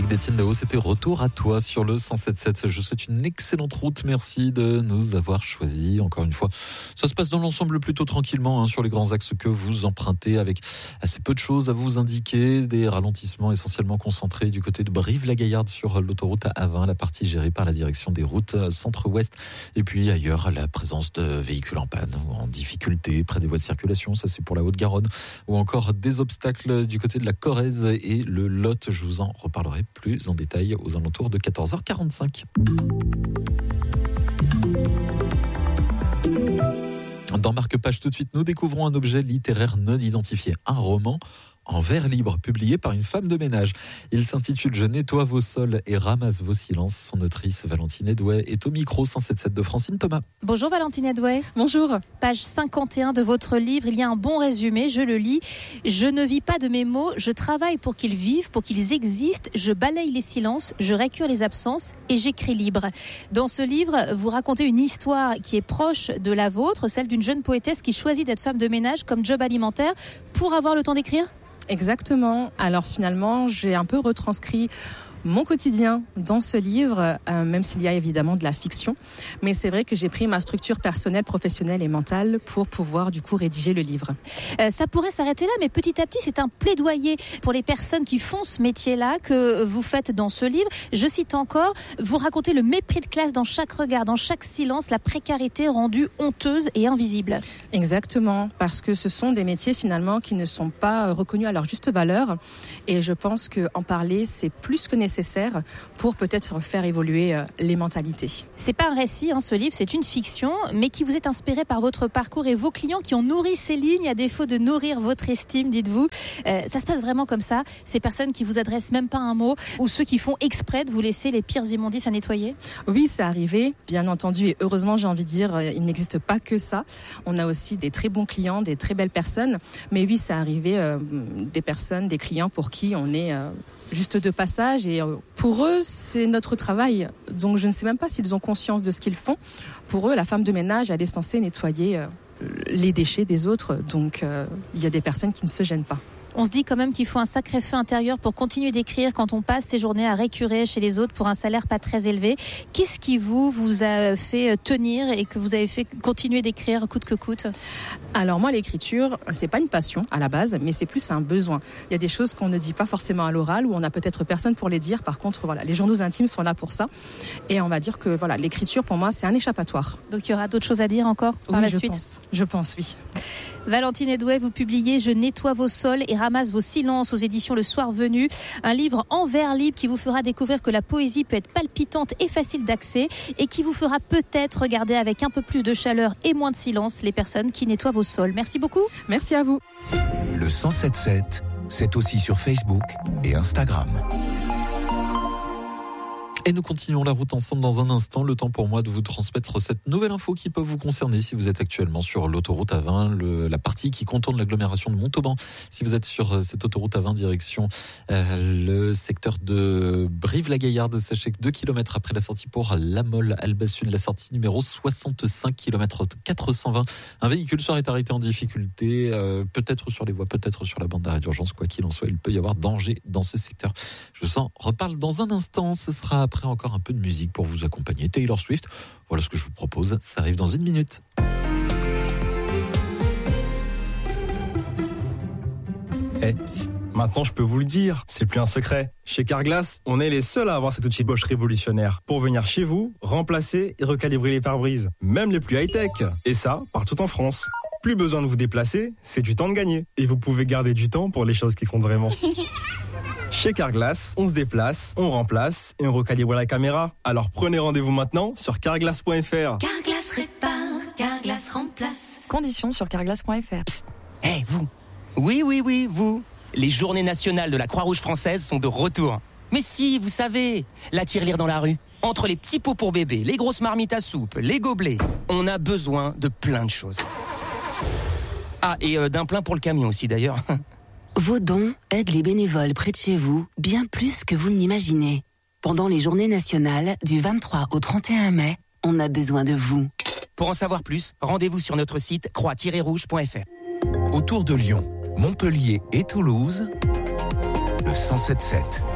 musique d'Étienne Dao, c'était Retour à toi sur le 107.7. Je vous souhaite une excellente route. Merci de nous avoir choisis. Encore une fois, ça se passe dans l'ensemble plutôt tranquillement sur les grands axes que vous empruntez, avec assez peu de choses à vous indiquer. Des ralentissements essentiellement concentrés du côté de Brive-la-Gaillarde sur l'autoroute A20, la partie gérée par la direction des routes centre-ouest. Et puis ailleurs, la présence de véhicules en panne ou en difficulté près des voies de circulation. Ça, c'est pour la Haute-Garonne. Ou encore des obstacles du côté de la Corrèze et le Lot. Je vous en reparlerai plus en détail aux alentours de 14h45. Dans Marque-Page, tout de suite, nous découvrons un objet littéraire non identifié, un roman en vers libre, publié par une femme de ménage. Il s'intitule « Je nettoie vos sols et ramasse vos silences ». Son autrice, Valentine Edouet, est au micro 107.7 de Francine Thomas. Bonjour Valentine Edouet. Bonjour. Page 51 de votre livre, il y a un bon résumé, je le lis. « Je ne vis pas de mes mots, je travaille pour qu'ils vivent, pour qu'ils existent, je balaye les silences, je récure les absences et j'écris libre ». Dans ce livre, vous racontez une histoire qui est proche de la vôtre, celle d'une jeune poétesse qui choisit d'être femme de ménage comme job alimentaire pour avoir le temps d'écrire ? Exactement. Alors finalement, j'ai un peu retranscrit mon quotidien dans ce livre, même s'il y a évidemment de la fiction. Mais c'est vrai que j'ai pris ma structure personnelle, professionnelle et mentale pour pouvoir du coup rédiger le livre. Ça pourrait s'arrêter là, mais petit à petit, c'est un plaidoyer pour les personnes qui font ce métier-là que vous faites dans ce livre. Je cite encore, vous racontez le mépris de classe dans chaque regard, dans chaque silence, la précarité rendue honteuse et invisible. Exactement, parce que ce sont des métiers finalement qui ne sont pas reconnus à leur juste valeur. Et je pense qu'en parler, c'est plus que nécessaire pour peut-être faire évoluer les mentalités. C'est pas un récit, ce livre, c'est une fiction, mais qui vous est inspiré par votre parcours et vos clients qui ont nourri ces lignes à défaut de nourrir votre estime, dites-vous. Ça se passe vraiment comme ça, ces personnes qui vous adressent même pas un mot, ou ceux qui font exprès de vous laisser les pires immondices à nettoyer? Oui, c'est arrivé, bien entendu, et heureusement, j'ai envie de dire, il n'existe pas que ça. On a aussi des très bons clients, des très belles personnes, mais oui, c'est arrivé des personnes, des clients pour qui on est juste de passage, et pour eux c'est notre travail, donc je ne sais même pas s'ils ont conscience de ce qu'ils font. Pour eux, la femme de ménage, elle est censée nettoyer les déchets des autres, donc il y a des personnes qui ne se gênent pas. On se dit quand même qu'il faut un sacré feu intérieur pour continuer d'écrire quand on passe ses journées à récurer chez les autres pour un salaire pas très élevé. Qu'est-ce qui vous a fait tenir et que vous avez fait continuer d'écrire coûte que coûte? Alors moi, l'écriture, c'est pas une passion à la base, mais c'est plus un besoin. Il y a des choses qu'on ne dit pas forcément à l'oral, ou on n'a peut-être personne pour les dire. Par contre, voilà, les journaux intimes sont là pour ça. Et on va dire que voilà, l'écriture pour moi, c'est un échappatoire. Donc il y aura d'autres choses à dire encore par la suite? Je pense, oui. Valentine Edouet, vous publiez « Je nettoie vos sols et ramasse vos silences » aux éditions Le Soir Venu. Un livre en vers libre qui vous fera découvrir que la poésie peut être palpitante et facile d'accès, et qui vous fera peut-être regarder avec un peu plus de chaleur et moins de silence les personnes qui nettoient vos sols. Merci beaucoup. Merci à vous. Le 107.7, c'est aussi sur Facebook et Instagram. Et nous continuons la route ensemble dans un instant. Le temps pour moi de vous transmettre cette nouvelle info qui peut vous concerner si vous êtes actuellement sur l'autoroute A20, la partie qui contourne l'agglomération de Montauban. Si vous êtes sur cette autoroute A20 direction le secteur de Brive-la-Gaillarde, sachez que 2 km après la sortie pour La Mole-Alba-Sud, la sortie numéro 65 km 420, un véhicule serait arrêté en difficulté, peut-être sur les voies, peut-être sur la bande d'arrêt d'urgence. Quoi qu'il en soit, il peut y avoir danger dans ce secteur. Je vous en reparle dans un instant. Ce sera après encore un peu de musique pour vous accompagner. Taylor Swift, voilà ce que je vous propose. Ça arrive dans 1 minute. Maintenant je peux vous le dire, c'est plus un secret. Chez Carglass, on est les seuls à avoir cet outil Bosch révolutionnaire pour venir chez vous, remplacer et recalibrer les pare-brises, même les plus high-tech. Et ça, partout en France. Plus besoin de vous déplacer, c'est du temps de gagner. Et vous pouvez garder du temps pour les choses qui comptent vraiment. Chez Carglass, on se déplace, on remplace et on recalibre la caméra. Alors prenez rendez-vous maintenant sur carglass.fr. Carglass répare, Carglass remplace. Conditions sur carglass.fr. Hey, vous! Oui, vous! Les journées nationales de la Croix-Rouge française sont de retour. Mais si, vous savez, la tirelire dans la rue. Entre les petits pots pour bébé, les grosses marmites à soupe, les gobelets, on a besoin de plein de choses. Ah, et d'un plein pour le camion aussi d'ailleurs. Vos dons aident les bénévoles près de chez vous bien plus que vous ne l'imaginez. Pendant les journées nationales du 23 au 31 mai, on a besoin de vous. Pour en savoir plus, rendez-vous sur notre site croix-rouge.fr. Autour de Lyon, Montpellier et Toulouse, le 107.7.